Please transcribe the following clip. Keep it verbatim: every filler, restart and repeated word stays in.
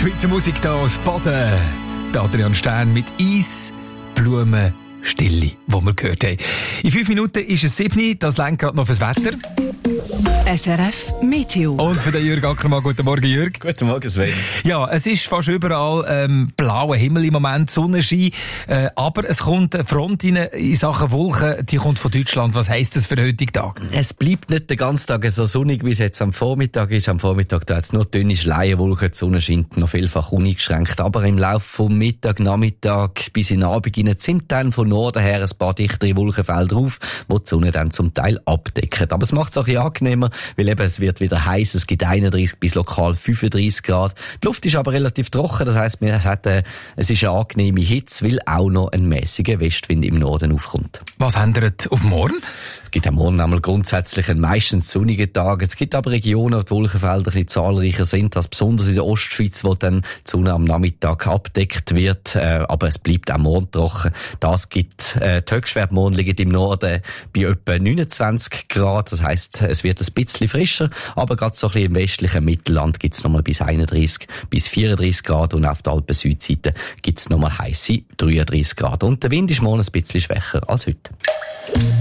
Schweizer Musik hier aus Baden. Der Adrian Stern mit Eis, Blumen, Stille, wo wir gehört haben. In fünf Minuten ist es sieben, das lenkt gerade noch fürs Wetter. S R F Meteo. Und für den Jürg Ackermann. Guten Morgen, Jürg. Guten Morgen, Sven. Ja, es ist fast überall ähm, blauer Himmel im Moment, Sonnenschein. Äh, aber es kommt eine Front rein in Sachen Wolken, die kommt von Deutschland. Was heisst das für den heutigen Tag? Es bleibt nicht den ganzen Tag so sonnig, wie es jetzt am Vormittag ist. Am Vormittag da hat es nur dünne Schleierwolken, die Sonne scheint noch vielfach uneingeschränkt. Aber im Laufe vom Mittag, Nachmittag bis in den Abend hinein zieht dann von Norden her ein paar dichtere Wolkenfelder auf, die die Sonne dann zum Teil abdecken. Aber es macht es auch ein bisschen angenehmer, weil eben es wird wieder heiß. Es gibt einunddreissig bis lokal fünfunddreissig Grad. Die Luft ist aber relativ trocken, das heisst, es, hat, äh, es ist eine angenehme Hitze, weil auch noch ein mäßiger Westwind im Norden aufkommt. Was ändert auf morgen? Es gibt am Morgen einmal grundsätzlich einen meistens sonnigen Tag. Es gibt aber Regionen, wo die Wolkenfelder ein bisschen zahlreicher sind, als besonders in der Ostschweiz, wo dann die Sonne am Nachmittag abdeckt wird. Äh, aber es bleibt auch morgen trocken. Das gibt, äh, die Höchstwerte morgen liegen im Norden bei etwa neunundzwanzig Grad. Das heisst, es wird ein bisschen frischer, aber gerade so ein bisschen im westlichen Mittelland gibt es nochmal bis einunddreissig bis vierunddreissig Grad und auf der Alpen-Südseite gibt es nochmal heisse dreiunddreissig Grad. Und der Wind ist morgen ein bisschen schwächer als heute.